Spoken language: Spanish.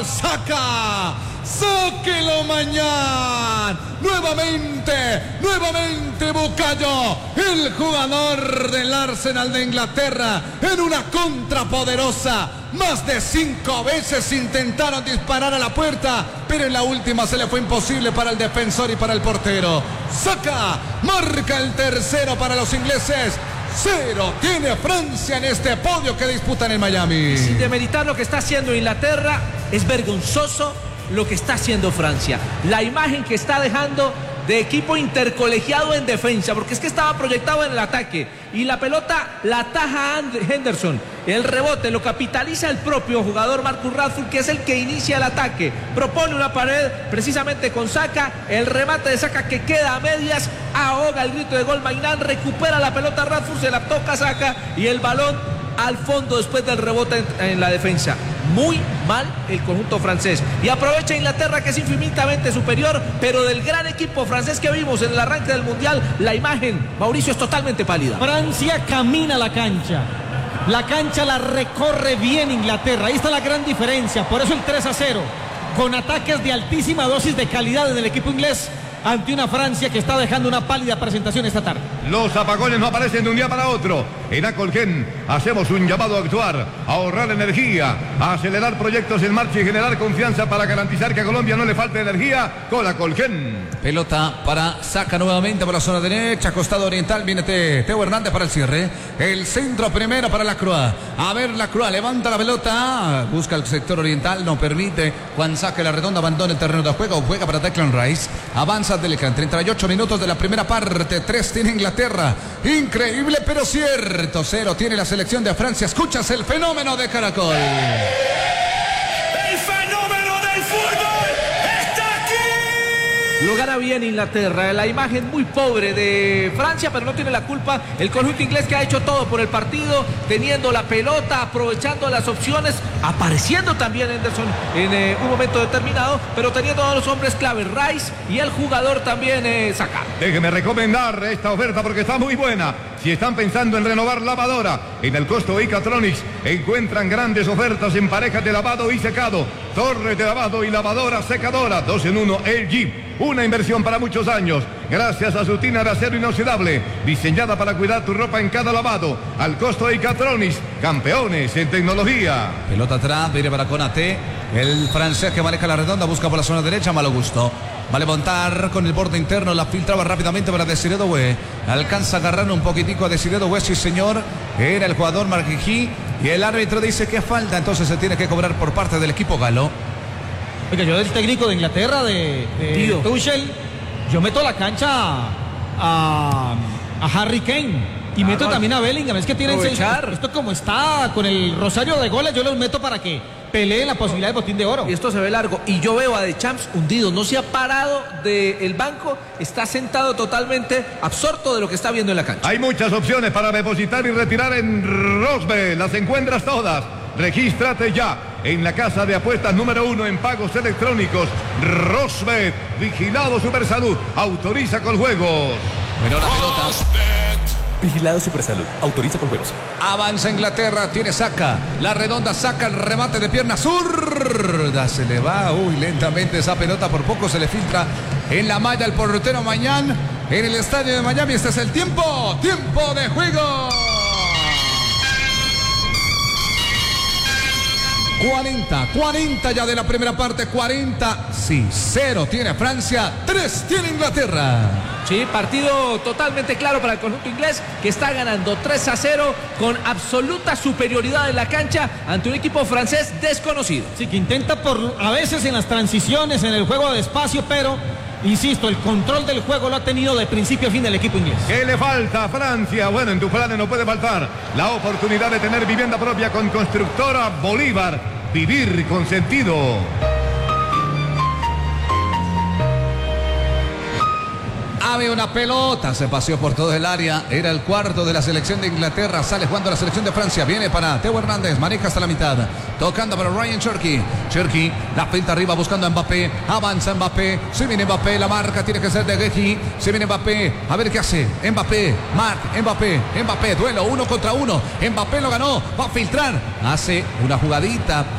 Saka. ¡Sáquelo mañana! Nuevamente Bukayo, el jugador del Arsenal de Inglaterra, en una contra poderosa. Más de 5 veces intentaron disparar a la puerta, pero en la última se le fue imposible para el defensor y para el portero. Saka marca el tercero para los ingleses. 0 tiene Francia en este podio que disputan en Miami. Sin demeritar lo que está haciendo Inglaterra, es vergonzoso lo que está haciendo Francia. La imagen que está dejando de equipo intercolegiado en defensa, porque es que estaba proyectado en el ataque y la pelota la ataja Henderson. El rebote lo capitaliza el propio jugador Marcus Rashford, que es el que inicia el ataque. Propone una pared precisamente con Saka. El remate de Saka que queda a medias, ahoga el grito de gol Maignan, recupera la pelota Rashford, se la toca Saka y el balón al fondo después del rebote en la defensa. Muy mal el conjunto francés. Y aprovecha Inglaterra, que es infinitamente superior, pero del gran equipo francés que vimos en el arranque del Mundial, la imagen, Mauricio, es totalmente pálida. Francia camina la cancha. La cancha la recorre bien Inglaterra. Ahí está la gran diferencia. Por eso el 3-0. Con ataques de altísima dosis de calidad en el equipo inglés, ante una Francia que está dejando una pálida presentación esta tarde. Los apagones no aparecen de un día para otro. En Acolgen hacemos un llamado a actuar, a ahorrar energía, a acelerar proyectos en marcha y generar confianza para garantizar que a Colombia no le falte energía con Acolgen. Pelota para Saka nuevamente por la zona derecha, costado oriental. Viene Teo Hernández para el cierre. El centro primero para Lacroix. A ver, Lacroix levanta la pelota, busca el sector oriental, no permite. Juan Saka la redonda abandona el terreno de juego, juega para Declan Rice. Avanza Declan, 38 minutos de la primera parte. 3 tiene Inglaterra. Increíble pero cierto. 0 tiene la selección de Francia. Escuchas el fenómeno de Caracol. El fenómeno del fútbol está aquí. Lo gana bien Inglaterra. La imagen muy pobre de Francia, pero no tiene la culpa el conjunto inglés, que ha hecho todo por el partido, teniendo la pelota, aprovechando las opciones, apareciendo también Henderson en un momento determinado, pero teniendo a los hombres clave, Rice, y el jugador también Saka. Déjeme recomendar esta oferta porque está muy buena. Si están pensando en renovar lavadora, en el costo Icatronics encuentran grandes ofertas en parejas de lavado y secado, torres de lavado y lavadora secadora, 2 en 1 LG. Una inversión para muchos años, gracias a su tina de acero inoxidable, diseñada para cuidar tu ropa en cada lavado. Al costo Icatronics, campeones en tecnología. Pelota atrás, viene para Konaté. El francés que maneja la redonda, busca por la zona derecha, malo gusto. Va a levantar con el borde interno, la filtraba rápidamente para Desiré Doué. Alcanza a agarrar un poquitico a Desiré Doué, sí señor. Era el jugador Marquiji. Y el árbitro dice que falta, entonces se tiene que cobrar por parte del equipo galo. Oiga, yo del técnico de Inglaterra, de Tuchel, yo meto a la cancha a Harry Kane. Y meto también a Bellingham. Es que tienen esto como está con el rosario de goles, yo los meto para que peleen la posibilidad de botín de oro. Y esto se ve largo. Y yo veo a Deschamps hundido. No se ha parado del banco. Está sentado totalmente absorto de lo que está viendo en la cancha. Hay muchas opciones para depositar y retirar en Rosbel. Las encuentras todas. Regístrate ya en la casa de apuestas número 1 en pagos electrónicos. Rosbel. Vigilado Supersalud. Autoriza con juegos. Pero la pelota. Vigilado Supersalud. Autoriza con juegos. Avanza Inglaterra, tiene Saka. La redonda saca el remate de pierna zurda. Se le va, lentamente esa pelota. Por poco se le filtra en la malla el portero Mañán en el estadio de Miami. Este es el tiempo. Tiempo de juego. 40 ya de la primera parte. 40, sí, 0 tiene Francia, 3 tiene Inglaterra. Sí, partido totalmente claro para el conjunto inglés, que está ganando 3-0 con absoluta superioridad en la cancha ante un equipo francés desconocido. Sí, que intenta a veces en las transiciones, en el juego de espacio, pero insisto, el control del juego lo ha tenido de principio a fin del equipo inglés. ¿Qué le falta a Francia? Bueno, en tu plan no puede faltar la oportunidad de tener vivienda propia con Constructora Bolívar. Vivir con sentido. Había una pelota, se paseó por todo el área. Era el cuarto de la selección de Inglaterra. Sale jugando la selección de Francia. Viene para Teo Hernández, maneja hasta la mitad. Tocando para Ryan Cherky. Cherky, la pinta arriba buscando a Mbappé. Avanza Mbappé. Se viene Mbappé, la marca tiene que ser de Guehi. Se viene Mbappé, a ver qué hace. Mbappé, Mbappé, duelo 1 contra 1. Mbappé lo ganó, va a filtrar. Hace una jugadita.